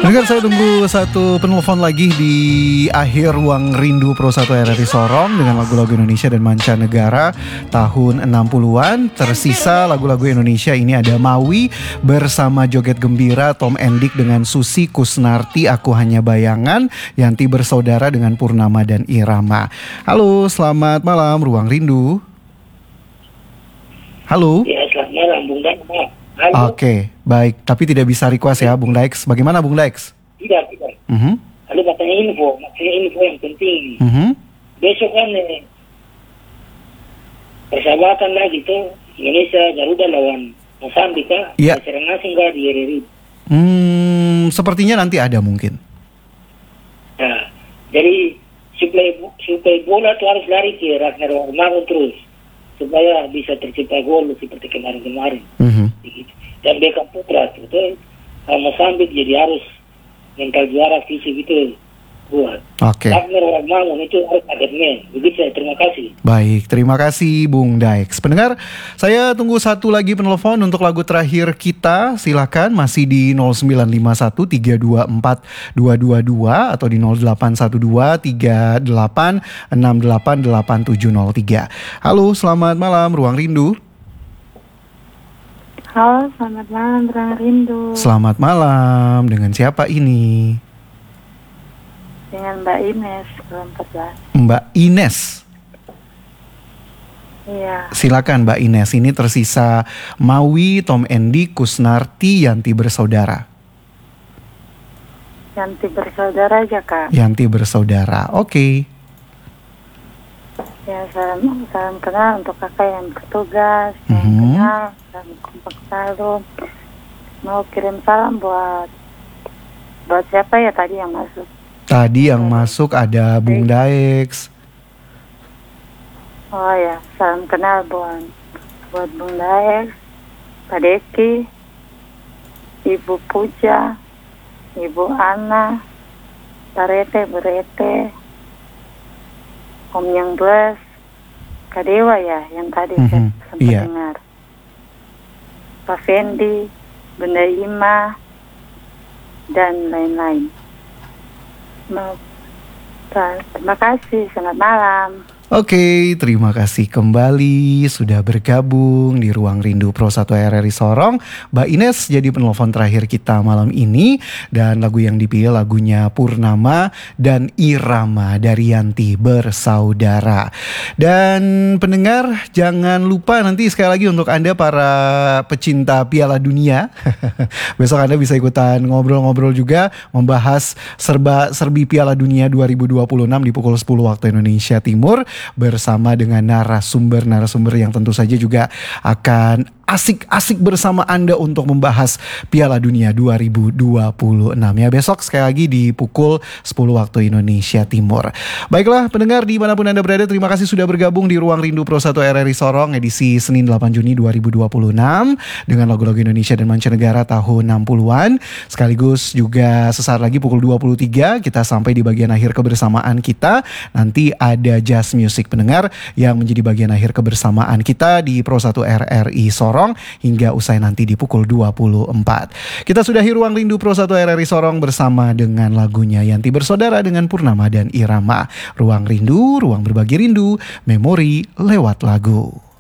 Dengar, saya tunggu satu penelpon lagi di akhir Ruang Rindu Pro 1 RRI Sorong dengan lagu-lagu Indonesia dan mancanegara tahun 60-an. Tersisa lagu-lagu Indonesia ini ada Maui bersama Joget Gembira, Tom Endik dengan Susi Kusnarti, Aku Hanya Bayangan, Yanti Bersaudara dengan Purnama dan Irama. Halo, selamat malam Ruang Rindu. Halo. Ya, selamat malam Bung Dax. Oke, baik. Tapi tidak bisa request ya Bung Dax. Bagaimana Bung Dax? Tidak. Lalu katanya info yang penting. Besok kan persahabatan lagi tuh Indonesia Garuda lawan Mozambik kan? Iya. Serang asing nggak di RRI. Sepertinya nanti ada mungkin. Nah, jadi suplai bola tuh harus lari ke Ragnar Ormagun terus supaya bisa tercipta gol seperti kemarin-kemarin. Dan Beckham Putra itu Mozambik jadi harus mental juara fisik itu buat. Oke. Ragnar Ormagun itu harus target man. Begitu saya, terima kasih. Baik, terima kasih Bung Dax. Pendengar, saya tunggu satu lagi penelpon untuk lagu terakhir kita. Silakan masih di 0951324222 atau di 081238688703. Halo, selamat malam Ruang Rindu. Halo, selamat malam Ruang Rindu. Selamat malam, dengan siapa ini? Dengan Mbak Ines, kelas 14. Mbak Ines. Iya. Silakan Mbak Ines, ini tersisa Maui, Tom Endik, Kusnarti, Yanti Bersaudara. Yanti Bersaudara aja, Kak. Yanti Bersaudara, oke. Ya, salam kenal untuk kakak yang bertugas, yang kenal, dan kompak selalu. Mau kirim salam buat siapa ya tadi yang masuk? Tadi yang masuk ada Bung Dax. Oh ya, salam kenal buat Bung Dax, Pak Deki, Ibu Puja, Ibu Ana, Pak Rete, Bu Rete, Om Yang Bles, Kak Dewa ya, yang tadi saya sempat dengar. Pak Fendi, Bunda Ima, dan lain-lain. Terima kasih, selamat malam. Oke, terima kasih kembali sudah bergabung di Ruang Rindu Pro 1 RRI Sorong. Mbak Ines jadi penelpon terakhir kita malam ini. Dan lagu yang dipilih lagunya Purnama dan Irama dari Yanti Bersaudara. Dan pendengar, jangan lupa nanti sekali lagi untuk Anda para pecinta Piala Dunia. Besok Anda bisa ikutan ngobrol-ngobrol juga, membahas serba-serbi Piala Dunia 2026 di pukul 10 waktu Indonesia Timur, bersama dengan narasumber yang tentu saja juga akan asik-asik bersama Anda untuk membahas Piala Dunia 2026 ya. Besok sekali lagi di pukul 10 waktu Indonesia Timur. Baiklah pendengar dimanapun Anda berada, terima kasih sudah bergabung di Ruang Rindu Pro 1 RRI Sorong edisi Senin 8 Juni 2026 dengan lagu-lagu Indonesia dan mancanegara tahun 60-an. Sekaligus juga sesaat lagi pukul 23 kita sampai di bagian akhir kebersamaan kita. Nanti ada Jazz Music pendengar yang menjadi bagian akhir kebersamaan kita di Pro 1 RRI Sorong hingga usai nanti di pukul 24. Kita sudahi Ruang Rindu Pro 1 RRI Sorong bersama dengan lagunya Yanti Bersaudara dengan Purnama dan Irama. Ruang Rindu, ruang berbagi rindu, memori lewat lagu.